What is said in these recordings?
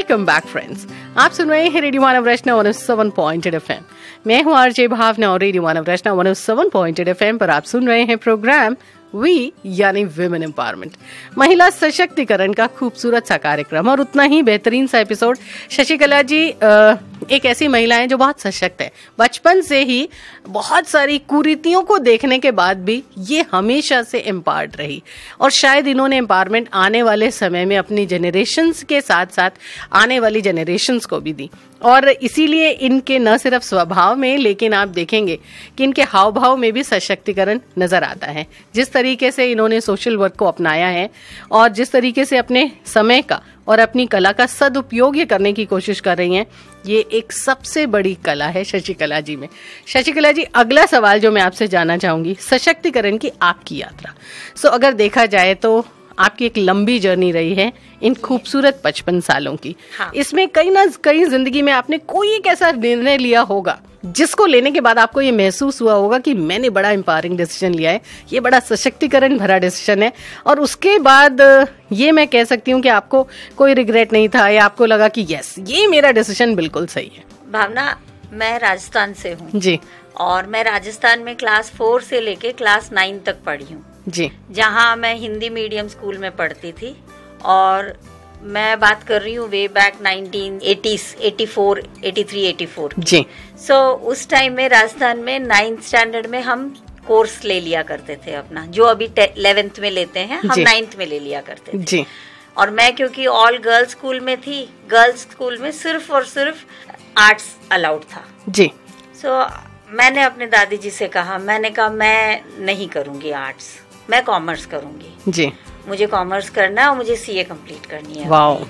Welcome back friends. आप सुन रहे हैं रेडियो मानव रचना 107.8 FM। मैं हूं आरजे भावना और रेडियो मानव रचना 107.8 FM पर आप सुन रहे हैं प्रोग्राम वी यानी विमेन एम्पावरमेंट, महिला सशक्तिकरण का खूबसूरत सा कार्यक्रम और उतना ही बेहतरीन सा एपिसोड। शशिकला जी एक ऐसी महिला है जो बहुत सशक्त है। बचपन से ही बहुत सारी कुरीतियों को देखने के बाद भी ये हमेशा से एम्पावर्ड रही और शायद इन्होंने एम्पावरमेंट आने वाले समय में अपनी जनरेशन्स के साथ साथ आने वाली जनरेशन्स को भी दी। और इसीलिए इनके न सिर्फ स्वभाव में लेकिन आप देखेंगे कि इनके हाव भाव में भी सशक्तिकरण नजर आता है। जिस तरीके से इन्होंने सोशल वर्क को अपनाया है और जिस तरीके से अपने समय का और अपनी कला का सदुपयोग ये करने की कोशिश कर रही हैं, ये एक सबसे बड़ी कला है शशिकला जी में। शशिकला जी, अगला सवाल जो मैं आपसे जानना चाहूंगी, सशक्तिकरण की आपकी यात्रा। अगर देखा जाए तो आपकी एक लंबी जर्नी रही है इन खूबसूरत 55 सालों की। हाँ। इसमें कहीं जिंदगी में आपने कोई एक ऐसा निर्णय लिया होगा जिसको लेने के बाद आपको ये महसूस हुआ होगा कि मैंने बड़ा एम्पावरिंग डिसीजन लिया है, ये बड़ा सशक्तिकरण भरा डिसीजन है, और उसके बाद ये मैं कह सकती हूँ कि आपको कोई रिग्रेट नहीं था या आपको लगा कि यस, ये मेरा डिसीजन बिल्कुल सही है। भावना, मैं राजस्थान से हूँ जी, और मैं राजस्थान में क्लास 4 से लेके क्लास 9 तक पढ़ी हूँ जी, जहाँ मैं हिंदी मीडियम स्कूल में पढ़ती थी। और मैं बात कर रही हूँ वे बैक 1980s, 84, 83, 84 जी। उस टाइम में राजस्थान में 9th स्टैंडर्ड में हम कोर्स ले लिया करते थे अपना, जो अभी 11th में लेते हैं, हम 9th में ले लिया करते थे जी। और मैं क्योंकि ऑल गर्ल्स स्कूल में थी, गर्ल्स स्कूल में सिर्फ और सिर्फ आर्ट्स अलाउड था जी। मैंने अपने दादी जी से कहा, मैंने कहा मैं नहीं करूंगी आर्ट्स, मैं कॉमर्स करूंगी जी, मुझे कॉमर्स करना है और मुझे सीए कंप्लीट करनी है। वाओ।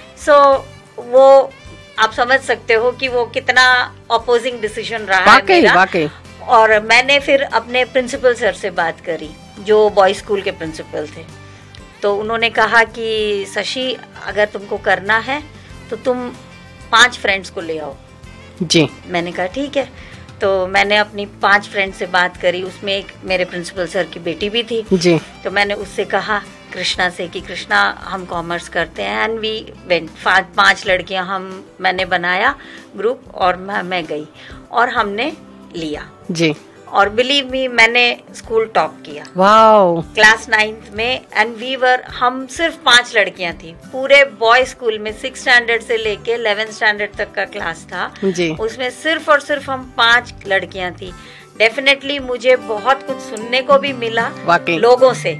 वो आप समझ सकते हो कि वो कितना अपोजिंग डिसीजन रहा है मेरा। वाकई। और मैंने फिर अपने प्रिंसिपल सर से बात करी, जो बॉयज स्कूल के प्रिंसिपल थे। तो उन्होंने कहा कि शशि, अगर तुमको करना है तो तुम 5 फ्रेंड्स को ले आओ जी। मैंने कहा ठीक है। तो मैंने अपनी 5 फ्रेंड से बात करी, उसमें एक मेरे प्रिंसिपल सर की बेटी भी थी जी। तो मैंने उससे कहा, कृष्णा से, कि कृष्णा हम कॉमर्स करते हैं, एंड वी वेंट 5 लड़कियां मैंने बनाया ग्रुप और मैं गई और हमने लिया जी। और बिलीव मी, मैंने स्कूल टॉप किया। वाओ। क्लास 9th में, एंड हम सिर्फ 5 लड़कियां थी पूरे बॉय स्कूल में। 6th स्टैंडर्ड से लेके 11th स्टैंडर्ड तक का क्लास था जी। उसमें सिर्फ और सिर्फ हम 5 लड़कियां थी। डेफिनेटली मुझे बहुत कुछ सुनने को भी मिला लोगों से।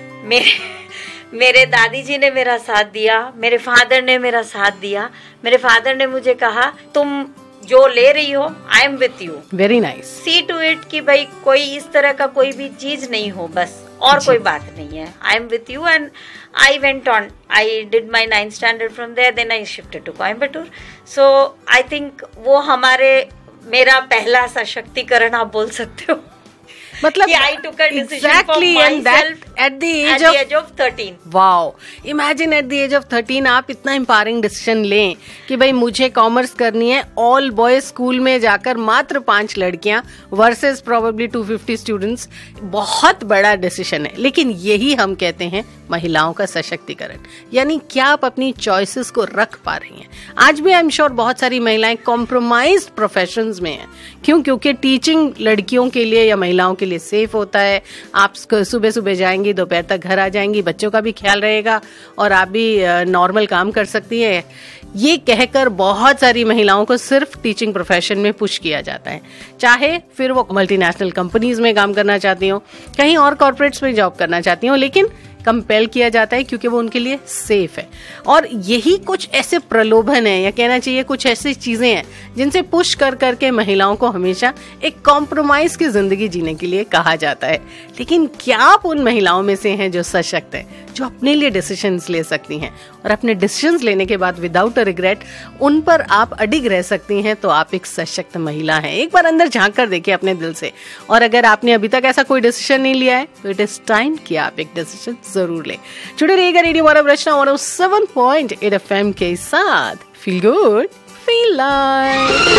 मेरे दादी जी ने मेरा साथ दिया, मेरे फादर ने मेरा साथ दिया। मेरे फादर ने मुझे कहा, तुम जो ले रही हो, I am with you, very nice, C to it कि भाई कोई इस तरह का कोई भी चीज नहीं हो, बस और कोई बात नहीं है, I am with you. And I went on, I did my 9th standard from there, then I shifted to Coimbatore. I think वो मेरा पहला सशक्तिकरण आप बोल सकते हो। मतलब I took a decision exactly, for myself at the age of 13. Wow! Imagine at the age of 13 आप इतना एम्पावरिंग डिसीजन लें कि भाई मुझे कॉमर्स करनी है, ऑल बॉयज स्कूल में जाकर मात्र 5 लड़कियां वर्सेस प्रोबेबली 250 स्टूडेंट्स। बहुत बड़ा डिसीजन है, लेकिन यही हम कहते हैं महिलाओं का सशक्तिकरण। यानी क्या आप अपनी चॉइसेस को रख पा रही हैं। आज भी आई एम श्योर बहुत सारी महिलाएं कॉम्प्रोमाइज्ड प्रोफेशंस में हैं। क्योंकि टीचिंग लड़कियों के लिए या महिलाओं के लिए सेफ होता है। आप सुबह सुबह जाएंगी, दोपहर तक घर आ जाएंगी, बच्चों का भी ख्याल रहेगा और आप भी नॉर्मल काम कर सकती है। ये कहकर बहुत सारी महिलाओं को सिर्फ टीचिंग प्रोफेशन में पुश किया जाता है, चाहे फिर वो मल्टीनेशनल कंपनीज में काम करना चाहती हो, कहीं और कॉर्पोरेट्स में जॉब करना चाहती हो, लेकिन कंपेल किया जाता है क्योंकि वो उनके लिए सेफ है। और यही कुछ ऐसे प्रलोभन है, या कहना चाहिए कुछ ऐसी चीजें हैं जिनसे पुश कर करके महिलाओं को हमेशा एक कॉम्प्रोमाइज की जिंदगी जीने के लिए कहा जाता है। लेकिन क्या आप उन महिलाओं में से हैं जो सशक्त है, जो अपने लिए डिसीजंस ले सकती हैं और अपने डिसीजंस लेने के बाद विदाउट अ रिग्रेट उन पर आप अडिग रह सकती हैं, तो आप एक सशक्त महिला हैं। एक बार अंदर झांक कर देखिए अपने दिल से, और अगर आपने अभी तक ऐसा कोई डिसीजन नहीं लिया है तो इट इज टाइम कि आप एक डिसीजन जरूर ले। जुड़े रहिएगा रेडियो मानव रचना 107.8 FM के साथ। Feel good, feel like.